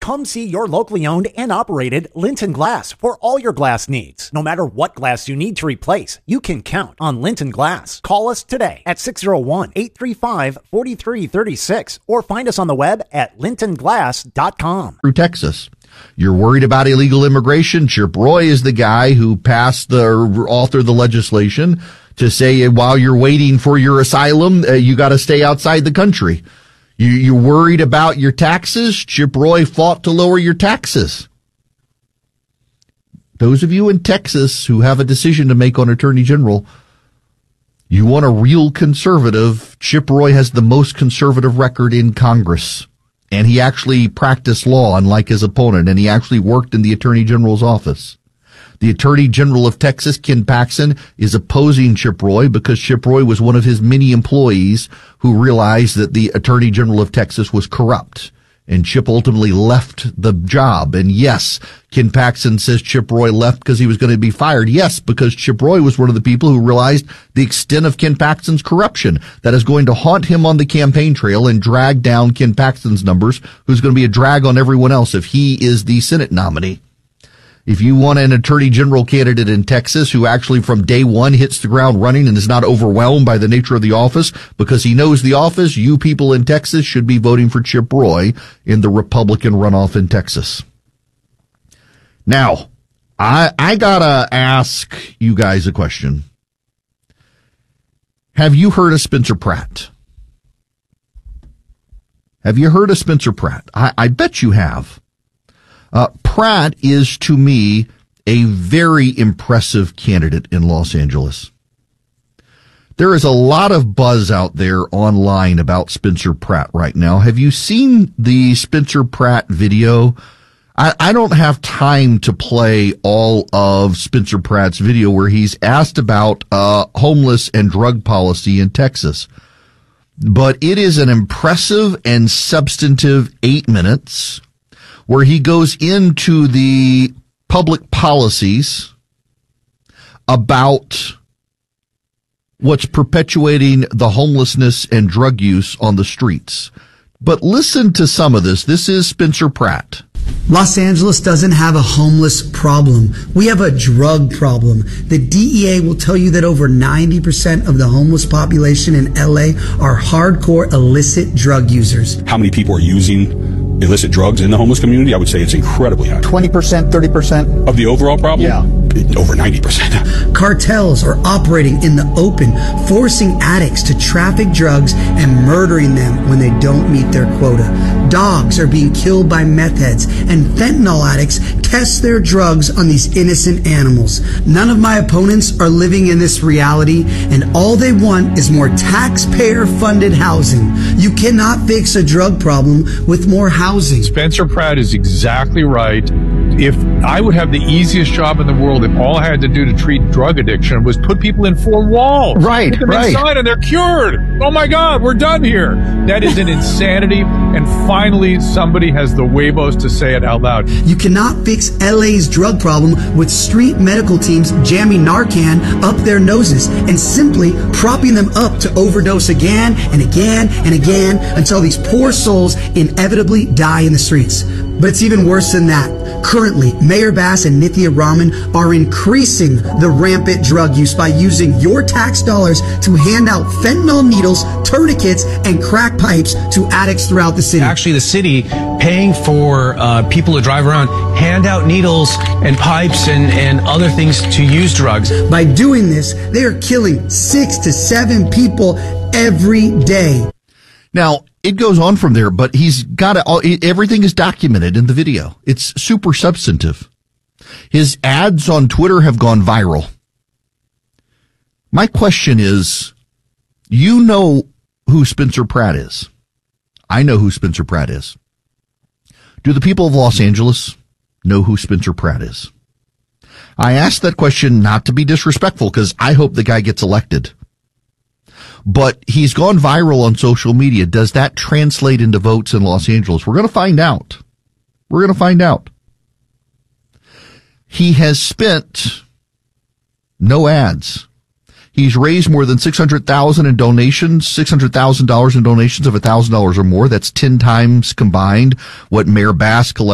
Come see your locally owned and operated Linton Glass for all your glass needs. No matter what glass you need to replace, you can count on Linton Glass. Call us today at 601-835-4336 or find us on the web at lintonglass.com. Through Texas. You're worried about illegal immigration? Chip Roy is the guy who authored the legislation to say while you're waiting for your asylum, you got to stay outside the country. You're worried about your taxes? Chip Roy fought to lower your taxes. Those of you in Texas who have a decision to make on Attorney General, you want a real conservative. Chip Roy has the most conservative record in Congress. And he actually practiced law, unlike his opponent, and he actually worked in the Attorney General's office. The Attorney General of Texas, Ken Paxton, is opposing Chip Roy because Chip Roy was one of his many employees who realized that the Attorney General of Texas was corrupt. And Chip ultimately left the job. And yes, Ken Paxton says Chip Roy left because he was going to be fired. Yes, because Chip Roy was one of the people who realized the extent of Ken Paxton's corruption that is going to haunt him on the campaign trail and drag down Ken Paxton's numbers, who's going to be a drag on everyone else if he is the Senate nominee. If you want an attorney general candidate in Texas who actually from day one hits the ground running and is not overwhelmed by the nature of the office because he knows the office, you people in Texas should be voting for Chip Roy in the Republican runoff in Texas. Now, I gotta ask you guys a question. Have you heard of Spencer Pratt? Have you heard of Spencer Pratt? I bet you have. Pratt is, to me, a very impressive candidate in Los Angeles. There is a lot of buzz out there online about Spencer Pratt right now. Have you seen the Spencer Pratt video? I don't have time to play all of Spencer Pratt's video where he's asked about homeless and drug policy in Texas. But it is an impressive and substantive 8 minutes where he goes into the public policies about what's perpetuating the homelessness and drug use on the streets. But listen to some of this. This is Spencer Pratt. Los Angeles doesn't have a homeless problem. We have a drug problem. The DEA will tell you that over 90% of the homeless population in LA are hardcore illicit drug users. How many people are using illicit drugs in the homeless community? I would say it's incredibly high. 20%, 30%? Of the overall problem? Yeah. Over 90%. Cartels are operating in the open, forcing addicts to traffic drugs and murdering them when they don't meet their quota. Dogs are being killed by meth heads, and fentanyl addicts test their drugs on these innocent animals. None of my opponents are living in this reality, and all they want is more taxpayer-funded housing. You cannot fix a drug problem with more housing. Spencer Pratt is exactly right. If I would have the easiest job in the world if all I had to do to treat drug addiction was put people in four walls. Right, Put them inside and they're cured. Oh my God, we're done here. That is an insanity. And finally, somebody has the huevos to say it out loud. You cannot fix LA's drug problem with street medical teams jamming Narcan up their noses and simply propping them up to overdose again and again and again until these poor souls inevitably die in the streets. But it's even worse than that. Currently, Mayor Bass and Nithya Raman are increasing the rampant drug use by using your tax dollars to hand out fentanyl needles, tourniquets, and crack pipes to addicts throughout the city. Actually, the city paying for people to drive around, hand out needles and pipes and other things to use drugs. By doing this, they are killing 6 to 7 people every day. Now, it goes on from there, but he's got everything is documented in the video. It's super substantive. His ads on Twitter have gone viral. My question is, you know who Spencer Pratt is. I know who Spencer Pratt is. Do the people of Los Angeles know who Spencer Pratt is? I asked that question not to be disrespectful because I hope the guy gets elected. But he's gone viral on social media. Does that translate into votes in Los Angeles? We're going to find out. We're going to find out. He has spent no ads. He's raised more than $600,000 in donations, $600,000 in donations of $1,000 or more. That's 10 times combined what Mayor Bass collected